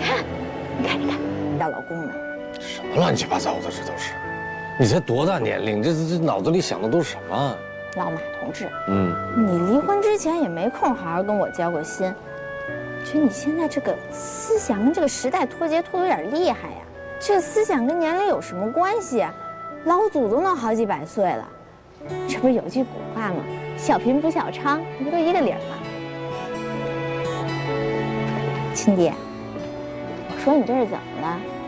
你看，要老公呢？ 什么乱七八糟的，这都是！你才多大年龄，这脑子里想的都是什么？ 老马同志，你离婚之前也没空好好跟我交过心，觉得你现在这个思想跟这个时代脱节脱得有点厉害呀。这个思想跟年龄有什么关系啊？老祖都能好几百岁了，这不是有句古话吗？小贫不小娼，不都一个理儿吗？亲爹，我说你这是怎么了？